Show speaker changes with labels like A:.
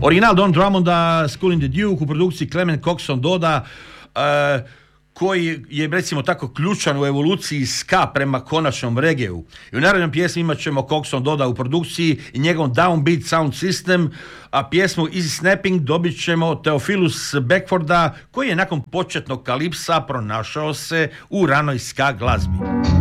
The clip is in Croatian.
A: Original Don Drummonda, School in the Duke, u produkciji Clement Coxon Doda, koji je, recimo tako, ključan u evoluciji ska prema konačnom regeu. I u narednom pjesmi imat ćemo Coxon Doda u produkciji i njegov Downbeat Sound System, a pjesmu Easy Snapping dobit ćemo Theophilus Beckforda, koji je nakon početnog kalipsa pronašao se u ranoj ska glazbi.